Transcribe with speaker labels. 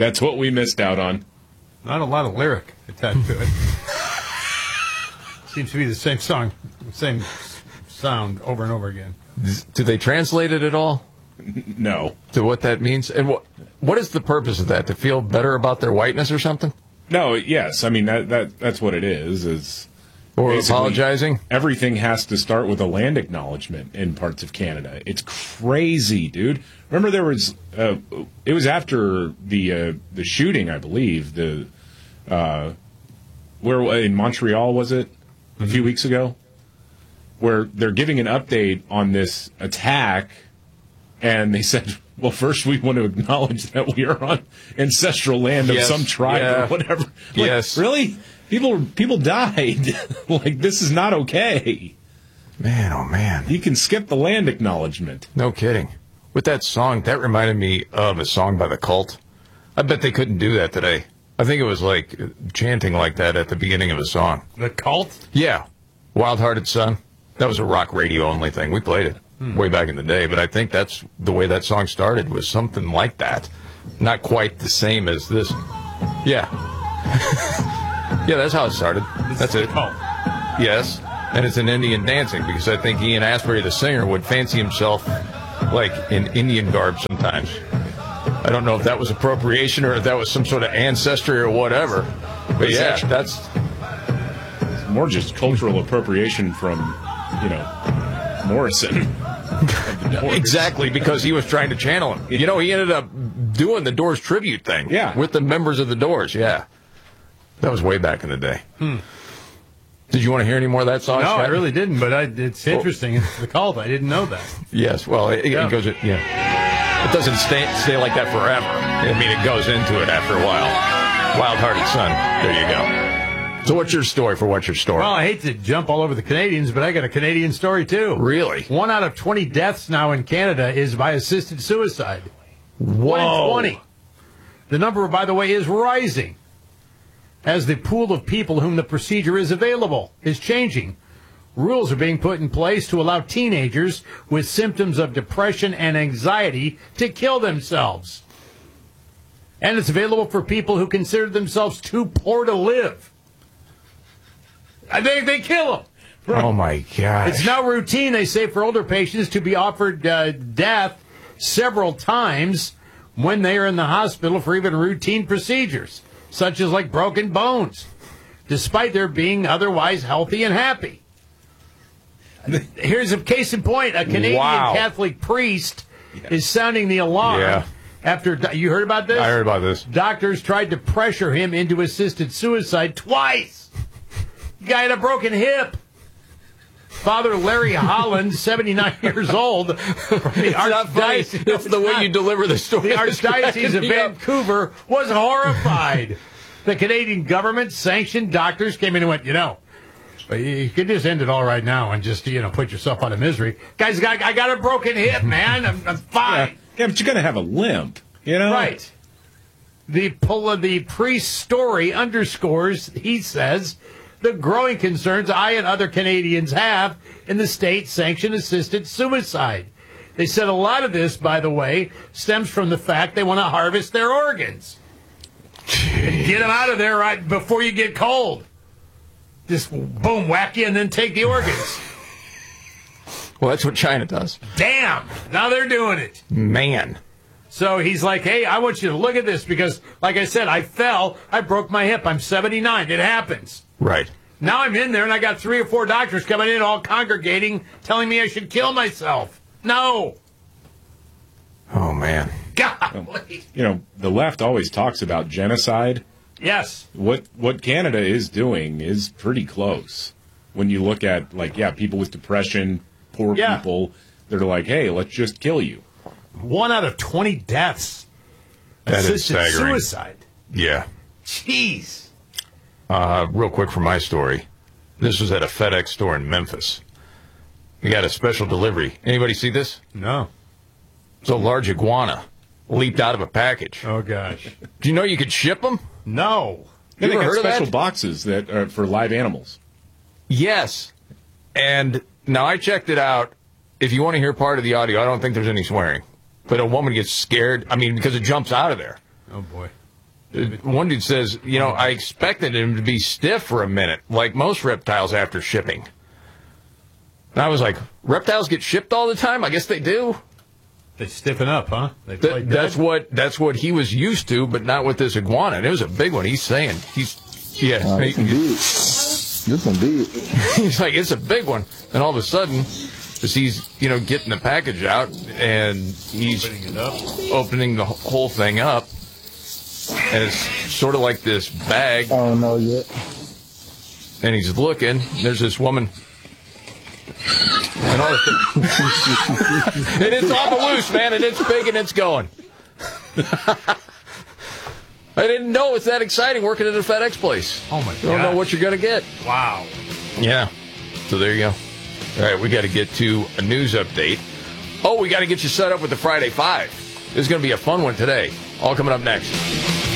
Speaker 1: That's what we missed out on.
Speaker 2: Not a lot of lyric attached to it. Seems to be the same song, same sound over and over again.
Speaker 3: Do they translate it at all?
Speaker 1: No.
Speaker 3: To what that means? And what is the purpose of that? To feel better about their whiteness or something?
Speaker 1: No, yes. I mean, that's what it is
Speaker 3: or apologizing?
Speaker 1: Everything has to start with a land acknowledgement in parts of Canada. It's crazy, dude. Remember there was, it was after the shooting, I believe, where in Montreal, was it? A few weeks ago? Where they're giving an update on this attack, and they said, well, first we want to acknowledge that we are on ancestral land of some tribe or whatever.
Speaker 3: Yes.
Speaker 1: Really? People died. Like, this is not okay.
Speaker 3: Man, oh man.
Speaker 1: You can skip the land acknowledgement.
Speaker 3: No kidding. With that song, that reminded me of a song by The Cult. I bet they couldn't do that today. I think it was like chanting like that at the beginning of a song.
Speaker 2: The Cult?
Speaker 3: Yeah. Wild Hearted Son. That was a rock radio only thing. We played it way back in the day, but I think that's the way that song started, was something like that. Not quite the same as this. Yeah. Yeah, that's how it started. That's it.
Speaker 2: Cult.
Speaker 3: Yes. And it's an Indian dancing, because I think Ian Astbury, the singer, would fancy himself like in Indian garb sometimes. I don't know if that was appropriation or if that was some sort of ancestry or whatever. But yeah, that's
Speaker 1: more just cultural appropriation from, Morrison.
Speaker 3: Exactly, because he was trying to channel him. He ended up doing the Doors tribute thing with the members of the Doors. Yeah. That was way back in the day. Did you want to hear any more of that song?
Speaker 2: No,
Speaker 3: Scott?
Speaker 2: I really didn't, but it's interesting. It's The Cult. I didn't know that.
Speaker 3: Yes, well, it goes, it doesn't stay like that forever. I mean, it goes into it after a while. Wild Hearted Son. There you go. So what's your story for What's Your Story?
Speaker 2: Well, I hate to jump all over the Canadians, but I got a Canadian story, too.
Speaker 3: Really?
Speaker 2: 1 out of 20 deaths now in Canada is by assisted suicide.
Speaker 3: Whoa.
Speaker 2: 1 in 20. The number, by the way, is rising as the pool of people whom the procedure is available is changing. Rules are being put in place to allow teenagers with symptoms of depression and anxiety to kill themselves. And it's available for people who consider themselves too poor to live. They kill them.
Speaker 3: Oh, my gosh.
Speaker 2: It's now routine, they say, for older patients to be offered death several times when they are in the hospital for even routine procedures, such as like broken bones, despite their being otherwise healthy and happy. Here's a case in point. A Canadian Catholic priest is sounding the alarm after, you heard about this?
Speaker 3: I heard about this.
Speaker 2: Doctors tried to pressure him into assisted suicide twice. Guy had a broken hip. Father Larry Holland, 79 years old, from the Archdiocese.
Speaker 3: It's the way you deliver the story.
Speaker 2: The Archdiocese of Vancouver was horrified. The Canadian government sanctioned doctors came in and went, you could just end it all right now and just, put yourself out of misery. Guys, I got a broken hip, man. I'm fine.
Speaker 1: Yeah, but you're going to have a limp,
Speaker 2: Right. The priest's story underscores, he says, the growing concerns I and other Canadians have in the state-sanctioned assisted suicide. They said a lot of this, by the way, stems from the fact they want to harvest their organs. And get them out of there right before you get cold. Just boom, whack you, and then take the organs.
Speaker 3: Well, that's what China does.
Speaker 2: Damn! Now they're doing it.
Speaker 3: Man.
Speaker 2: So he's like, hey, I want you to look at this because, like I said, I fell, I broke my hip, I'm 79, it happens.
Speaker 3: Right.
Speaker 2: Now I'm in there and I got 3 or 4 doctors coming in, all congregating, telling me I should kill myself. No.
Speaker 3: Oh, man.
Speaker 2: God.
Speaker 1: The left always talks about genocide.
Speaker 2: Yes.
Speaker 1: What Canada is doing is pretty close. When you look at, people with depression, poor people, they're like, hey, let's just kill you.
Speaker 2: 1 out of 20 deaths.
Speaker 3: That is staggering.
Speaker 2: Suicide.
Speaker 3: Yeah.
Speaker 2: Jeez.
Speaker 3: Real quick for my story. This was at a FedEx store in Memphis. We got a special delivery. Anybody see this?
Speaker 2: No.
Speaker 3: It's a large iguana leaped out of a package.
Speaker 2: Oh, gosh.
Speaker 3: Do you know you could ship them?
Speaker 2: No.
Speaker 1: They
Speaker 3: ever
Speaker 1: got
Speaker 3: heard of
Speaker 1: special
Speaker 3: that?
Speaker 1: boxes that are for live animals.
Speaker 3: Yes. And now I checked it out. If you want to hear part of the audio, I don't think there's any swearing. But a woman gets scared, because it jumps out of there.
Speaker 2: Oh, boy.
Speaker 3: One dude says, I expected him to be stiff for a minute, like most reptiles after shipping. And I was like, reptiles get shipped all the time? I guess they do.
Speaker 2: They stiffen up, huh? They play
Speaker 3: That's what he was used to, but not with this iguana. And it was a big one. He's saying
Speaker 4: This one big.
Speaker 3: He's like, it's a big one. And all of a sudden, as he's getting the package out, and he's opening the whole thing up, and it's sort of like this bag.
Speaker 4: I don't know yet.
Speaker 3: And he's looking. There's this woman. And all and it's on the loose, man, and it's big and it's going. I didn't know it's that exciting working at a FedEx place.
Speaker 2: Oh, my God.
Speaker 3: You don't know what you're going to get.
Speaker 2: Wow.
Speaker 3: Yeah. So there you go. All right, we got to get to a news update. Oh, we got to get you set up with the Friday Five. This is going to be a fun one today. All coming up next.